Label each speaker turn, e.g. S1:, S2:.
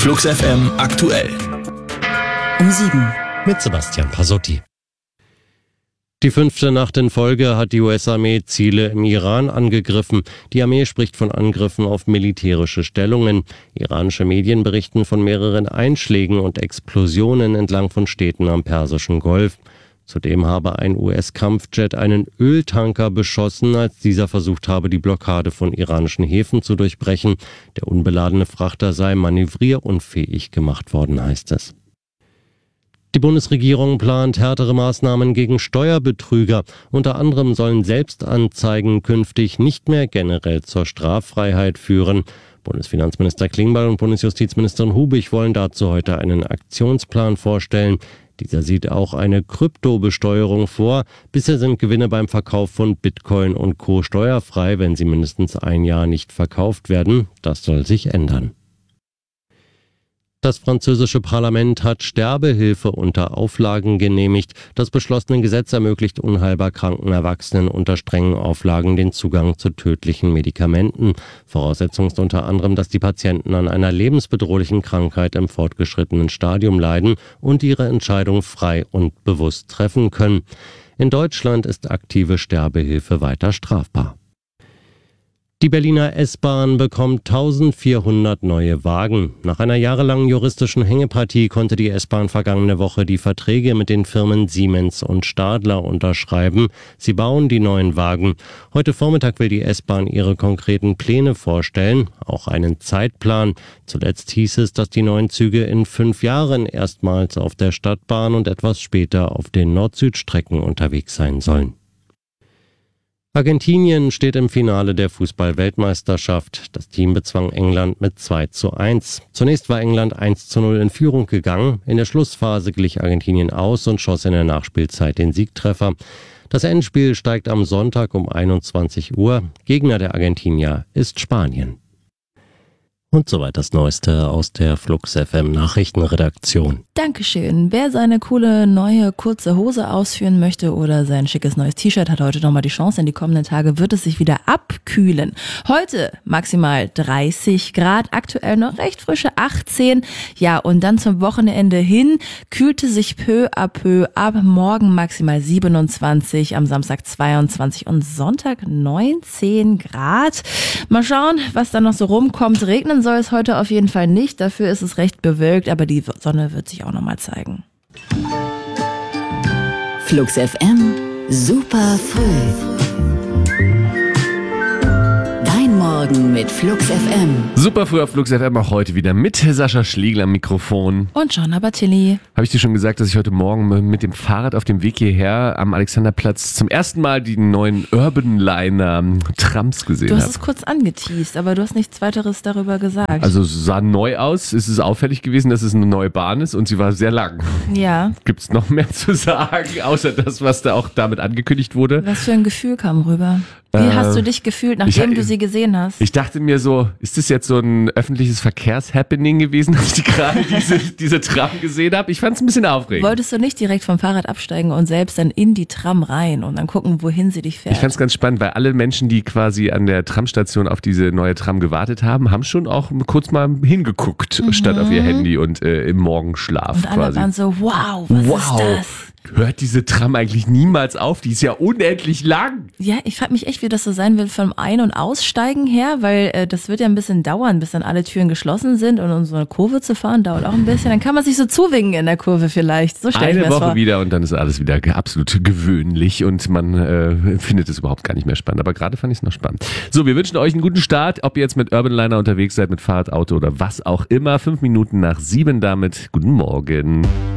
S1: Flux FM aktuell.
S2: Um 7.
S3: Mit Sebastian Pasotti. Die 5. Nacht in Folge hat die US-Armee Ziele im Iran angegriffen. Die Armee spricht von Angriffen auf militärische Stellungen. Iranische Medien berichten von mehreren Einschlägen und Explosionen entlang von Städten am Persischen Golf. Zudem habe ein US-Kampfjet einen Öltanker beschossen, als dieser versucht habe, die Blockade von iranischen Häfen zu durchbrechen. Der unbeladene Frachter sei manövrierunfähig gemacht worden, heißt es. Die Bundesregierung plant härtere Maßnahmen gegen Steuerbetrüger. Unter anderem sollen Selbstanzeigen künftig nicht mehr generell zur Straffreiheit führen. Bundesfinanzminister Klingbeil und Bundesjustizministerin Hubig wollen dazu heute einen Aktionsplan vorstellen. Dieser sieht auch eine Kryptobesteuerung vor. Bisher sind Gewinne beim Verkauf von Bitcoin und Co. steuerfrei, wenn sie mindestens ein Jahr nicht verkauft werden. Das soll sich ändern. Das französische Parlament hat Sterbehilfe unter Auflagen genehmigt. Das beschlossene Gesetz ermöglicht unheilbar kranken Erwachsenen unter strengen Auflagen den Zugang zu tödlichen Medikamenten. Voraussetzung ist unter anderem, dass die Patienten an einer lebensbedrohlichen Krankheit im fortgeschrittenen Stadium leiden und ihre Entscheidung frei und bewusst treffen können. In Deutschland ist aktive Sterbehilfe weiter strafbar. Die Berliner S-Bahn bekommt 1400 neue Wagen. Nach einer jahrelangen juristischen Hängepartie konnte die S-Bahn vergangene Woche die Verträge mit den Firmen Siemens und Stadler unterschreiben. Sie bauen die neuen Wagen. Heute Vormittag will die S-Bahn ihre konkreten Pläne vorstellen, auch einen Zeitplan. Zuletzt hieß es, dass die neuen Züge in 5 Jahren erstmals auf der Stadtbahn und etwas später auf den Nord-Süd-Strecken unterwegs sein sollen. Argentinien steht im Finale der Fußball-Weltmeisterschaft. Das Team bezwang England mit 2:1. Zunächst war England 1:0 in Führung gegangen. In der Schlussphase glich Argentinien aus und schoss in der Nachspielzeit den Siegtreffer. Das Endspiel steigt am Sonntag um 21 Uhr. Gegner der Argentinier ist Spanien. Und soweit das Neueste aus der Flux FM Nachrichtenredaktion.
S2: Dankeschön. Wer seine coole neue kurze Hose ausführen möchte oder sein schickes neues T-Shirt, hat heute nochmal die Chance. In die kommenden Tage wird es sich wieder abkühlen. Heute maximal 30 Grad, aktuell noch recht frische 18. Ja, und dann zum Wochenende hin kühlte sich peu à peu ab. Morgen maximal 27, am Samstag 22 und Sonntag 19 Grad. Mal schauen, was da noch so rumkommt. Regnen soll es heute auf jeden Fall nicht. Dafür ist es recht bewölkt, aber die Sonne wird sich auch nochmal zeigen.
S4: Flux FM, super früh. Dein Morgen mit Flux FM.
S5: Super früh auf Flux FM, auch heute wieder mit Sascha Schlegel am Mikrofon.
S2: Und John Abatilli.
S5: Habe ich dir schon gesagt, dass ich heute Morgen mit dem Fahrrad auf dem Weg hierher am Alexanderplatz zum ersten Mal die neuen Urban Liner Trams gesehen habe?
S2: Du hast es kurz angeteast, aber du hast nichts weiteres darüber gesagt.
S5: Also es sah neu aus, es ist auffällig gewesen, dass es eine neue Bahn ist und sie war sehr lang.
S2: Ja.
S5: Gibt es noch mehr zu sagen, außer das, was da auch damit angekündigt wurde?
S2: Was für ein Gefühl kam rüber? Wie hast du dich gefühlt, nachdem du sie gesehen hast?
S5: Ich dachte mir so, ist das jetzt so ein öffentliches Verkehrshappening gewesen, als ich gerade diese Tram gesehen habe? Ich fand es ein bisschen aufregend.
S2: Wolltest du nicht direkt vom Fahrrad absteigen und selbst dann in die Tram rein und dann gucken, wohin sie dich fährt?
S5: Ich fand es ganz spannend, weil alle Menschen, die quasi an der Tramstation auf diese neue Tram gewartet haben, haben schon auch kurz mal hingeguckt, statt auf ihr Handy und im Morgenschlaf
S2: und alle
S5: quasi.
S2: waren so, wow, was ist das?
S5: Hört diese Tram eigentlich niemals auf? Die ist ja unendlich lang.
S2: Ja, ich frage mich echt, wie das so sein wird vom Ein- und Aussteigen her, weil das wird ja ein bisschen dauern, bis dann alle Türen geschlossen sind und um so eine Kurve zu fahren, dauert auch ein bisschen. Dann kann man sich so zuwinken in der Kurve vielleicht. So stelle ich mir das vor.
S5: Eine Woche wieder und dann ist alles wieder absolut gewöhnlich und man findet es überhaupt gar nicht mehr spannend. Aber gerade fand ich es noch spannend. So, wir wünschen euch einen guten Start, ob ihr jetzt mit Urban Liner unterwegs seid, mit Fahrrad, Auto oder was auch immer. 5 Minuten nach 7 damit. Guten Morgen.